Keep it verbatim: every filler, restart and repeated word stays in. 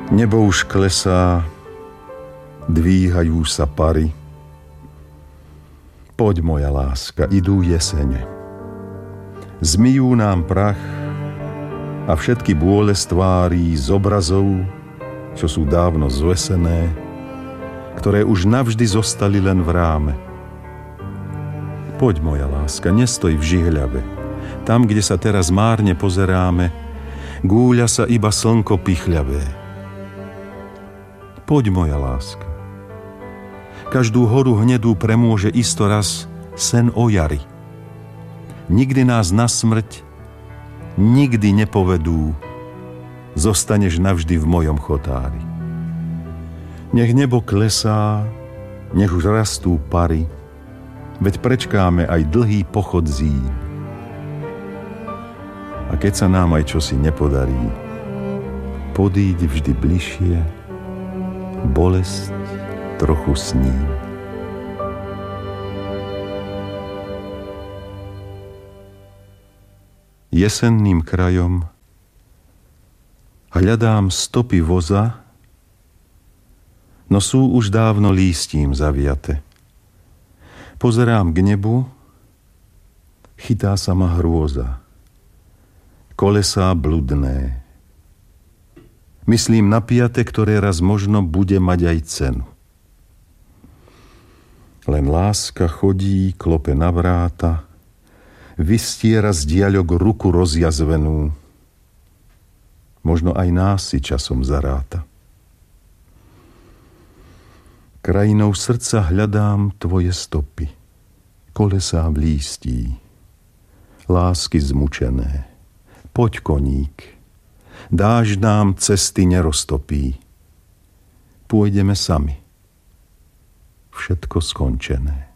Nebo už klesá, dvíhajú sa pary. Poď, moja láska, idú jesene. Zmijú nám prach a všetky bôle z tvárí, z obrazov, čo sú dávno zvesené, ktoré už navždy zostali len v ráme. Poď, moja láska, nestoj v žihľave. Tam, kde sa teraz márne pozeráme, gúľa sa iba slnko pichľavé. Poď, moja láska. Každú horu hnedú premôže isto raz sen o jari. Nikdy nás na smrť nikdy nepovedú, zostaneš navždy v mojom chotári. Nech nebo klesá, nech už rastú pary, veď prečkáme aj dlhý pochod zím. A keď sa nám aj čosi nepodarí, podíď vždy bližšie, bolesť trochu sním. Jesenným krajom hľadám stopy voza, no sú už dávno lístím zaviate. Pozerám k nebu, chytá sa ma hrôza, kolesá bludné. Myslím na piate, ktoré raz možno bude mať aj cenu. Len láska chodí, klope na vráta, vystiera z diaľok ruku rozjazvenú. Možno aj nás si časom zaráta. Krajinou srdca hľadám tvoje stopy, kolesá v lístí, lásky zmučené. Poď, koník, dážď nám cesty neroztopí. Pôjdeme sami. Všetko skončené.